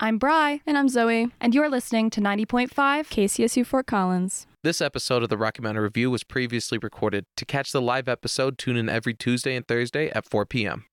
I'm Bri. And I'm Zoe. And you're listening to 90.5 KCSU Fort Collins. This episode of the Rocky Mountain Review was previously recorded. To catch the live episode, tune in every Tuesday and Thursday at 4 p.m.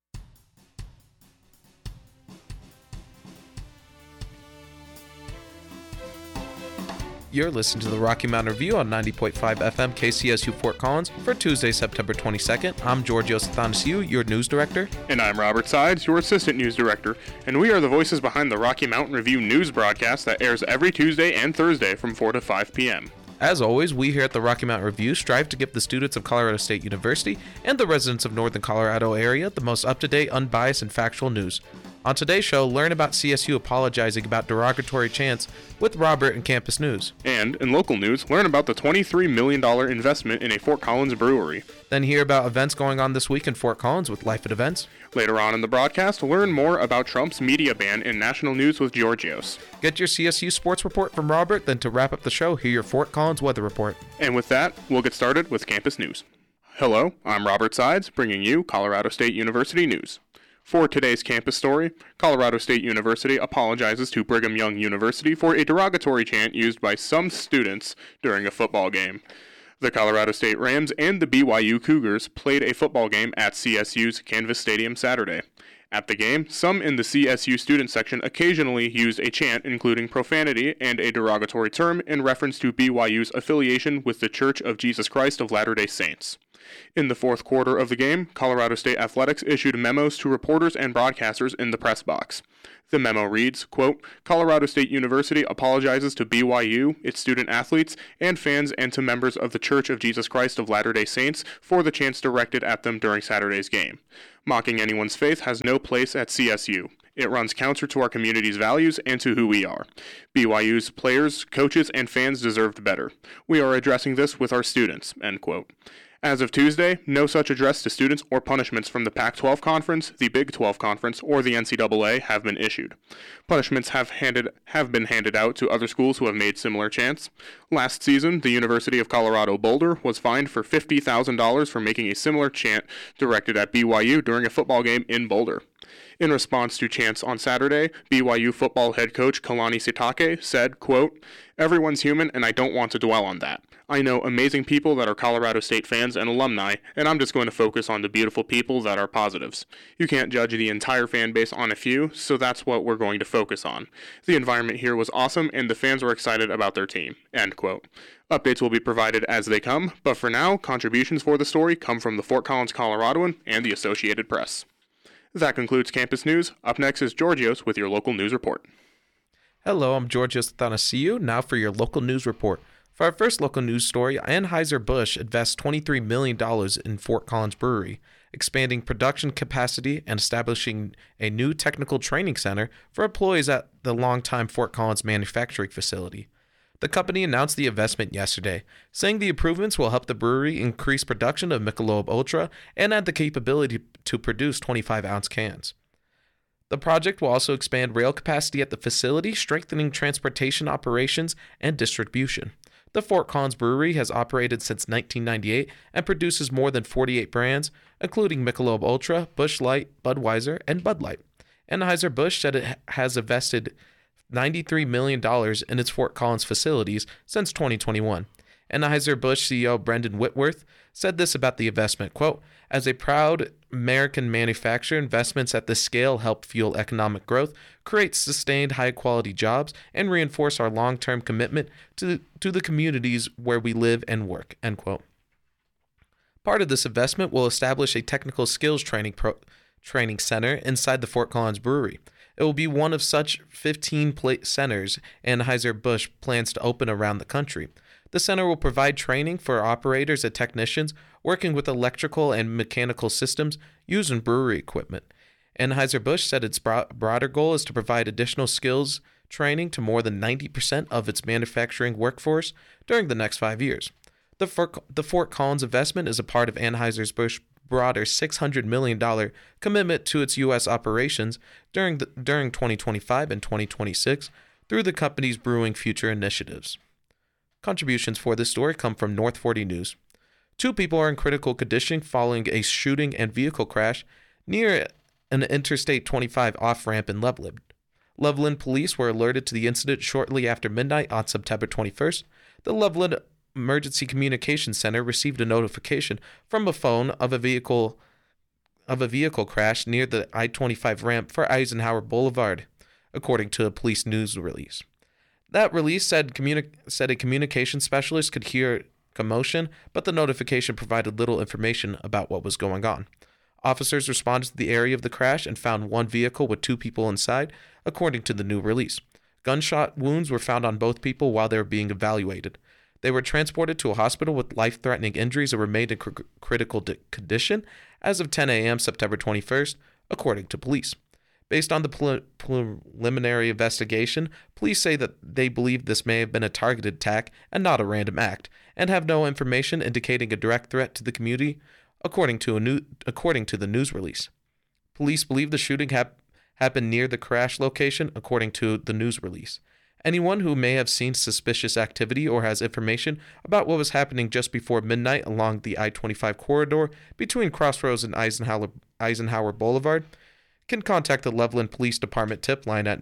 You're listening to the Rocky Mountain Review on 90.5 FM KCSU Fort Collins for Tuesday, September 22nd. I'm Georgios Athanasiou, your news director. And I'm Robert Sides, your assistant news director. And we are the voices behind the Rocky Mountain Review news broadcast that airs every Tuesday and Thursday from 4 to 5 p.m. As always, we here at the Rocky Mountain Review strive to give the students of Colorado State University and the residents of Northern Colorado area the most up-to-date, unbiased, and factual news. On today's show, learn about CSU apologizing about derogatory chants with Robert in Campus News. And in local news, learn about the $23 million investment in a Fort Collins brewery. Then hear about events going on this week in Fort Collins with Life at Events. Later on in the broadcast, learn more about Trump's media ban in national news with Georgios. Get your CSU sports report from Robert, then to wrap up the show, hear your Fort Collins weather report. And with that, we'll get started with Campus News. Hello, I'm Robert Sides, bringing you Colorado State University news. For today's campus story, Colorado State University apologizes to Brigham Young University for a derogatory chant used by some students during a football game. The Colorado State Rams and the BYU Cougars played a football game at CSU's Canvas Stadium Saturday. At the game, some in the CSU student section occasionally used a chant including profanity and a derogatory term in reference to BYU's affiliation with the Church of Jesus Christ of Latter-day Saints. In the fourth quarter of the game, Colorado State Athletics issued memos to reporters and broadcasters in the press box. The memo reads, quote, Colorado State University apologizes to BYU, its student athletes, and fans and to members of the Church of Jesus Christ of Latter-day Saints for the chants directed at them during Saturday's game. Mocking anyone's faith has no place at CSU. It runs counter to our community's values and to who we are. BYU's players, coaches, and fans deserved better. We are addressing this with our students, end quote. As of Tuesday, no such address to students or punishments from the Pac-12 Conference, the Big 12 Conference, or the NCAA have been issued. Punishments have been handed out to other schools who have made similar chants. Last season, the University of Colorado Boulder was fined for $50,000 for making a similar chant directed at BYU during a football game in Boulder. In response to chants on Saturday, BYU football head coach Kalani Sitake said, quote, everyone's human and I don't want to dwell on that. I know amazing people that are Colorado State fans and alumni, and I'm just going to focus on the beautiful people that are positives. You can't judge the entire fan base on a few, so that's what we're going to focus on. The environment here was awesome and the fans were excited about their team, end quote. Updates will be provided as they come, but for now, contributions for the story come from the Fort Collins Coloradoan and the Associated Press. That concludes Campus News. Up next is Georgios with your local news report. Hello, I'm Georgios Athanasiou, now for your local news report. For our first local news story, Anheuser-Busch invests $23 million in Fort Collins Brewery, expanding production capacity and establishing a new technical training center for employees at the longtime Fort Collins manufacturing facility. The company announced the investment yesterday, saying the improvements will help the brewery increase production of Michelob Ultra and add the capability to produce 25-ounce cans. The project will also expand rail capacity at the facility, strengthening transportation operations and distribution. The Fort Collins Brewery has operated since 1998 and produces more than 48 brands, including Michelob Ultra, Busch Light, Budweiser, and Bud Light. Anheuser-Busch said it has invested $93 million in its Fort Collins facilities since 2021. Anheuser-Busch CEO Brendan Whitworth said this about the investment, quote, as a proud American manufacturer, investments at this scale help fuel economic growth, create sustained high-quality jobs, and reinforce our long-term commitment to the communities where we live and work, end quote. Part of this investment will establish a technical skills training center inside the Fort Collins Brewery. It will be one of such 15 centers Anheuser-Busch plans to open around the country. The center will provide training for operators and technicians working with electrical and mechanical systems used in brewery equipment. Anheuser-Busch said its broader goal is to provide additional skills training to more than 90% of its manufacturing workforce during the next 5 years. The Fort Collins investment is a part of Anheuser-Busch's broader $600 million commitment to its U.S. operations during 2025 and 2026 through the company's Brewing Future initiatives. Contributions for this story come from North 40 News. 2 people are in critical condition following a shooting and vehicle crash near an Interstate 25 off-ramp in Loveland. Loveland police were alerted to the incident shortly after midnight on September 21st. The Loveland Emergency Communications Center received a notification from a phone of a vehicle crash near the I-25 ramp for Eisenhower Boulevard, according to a police news release. That release said a communication specialist could hear commotion, but the notification provided little information about what was going on. Officers responded to the area of the crash and found one vehicle with 2 people inside, according to the new release. Gunshot wounds were found on both people while they were being evaluated. They were transported to a hospital with life-threatening injuries and remained in critical condition as of 10 a.m. September 21st, according to police. Based on the preliminary investigation, police say that they believe this may have been a targeted attack and not a random act, and have no information indicating a direct threat to the community, according to the news release. Police believe the shooting happened near the crash location, according to the news release. Anyone who may have seen suspicious activity or has information about what was happening just before midnight along the I-25 corridor between Crossroads and Eisenhower Boulevard can contact the Loveland Police Department tip line at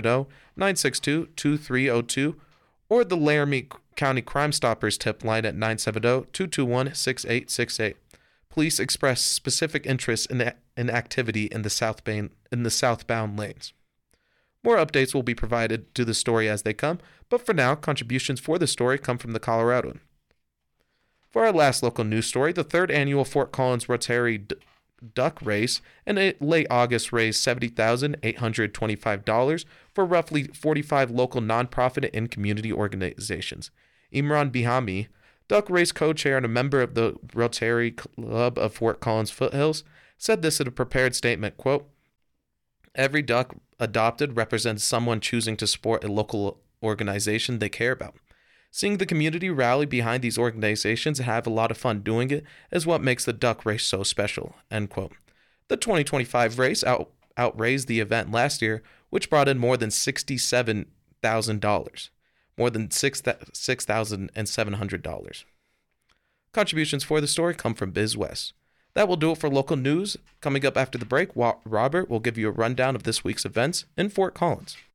970-962-2302 or the Laramie County Crime Stoppers tip line at 970-221-6868. Police express specific interest in activity in the southbound lanes. More updates will be provided to the story as they come, but for now, contributions for the story come from the Coloradoan. For our last local news story, the 3rd annual Fort Collins Rotary Duck Race in late August raised $70,825 for roughly 45 local nonprofit and community organizations. Imran Bihami, Duck Race co-chair and a member of the Rotary Club of Fort Collins Foothills, said this in a prepared statement, quote, "Every duck adopted represents someone choosing to support a local organization they care about. Seeing the community rally behind these organizations and have a lot of fun doing it is what makes the Duck Race so special," end quote. The 2025 race outraised the event last year, which brought in more than $67,000, more than $6,700. Contributions for the story come from Biz West. That will do it for local news. Coming up after the break, Robert will give you a rundown of this week's events in Fort Collins.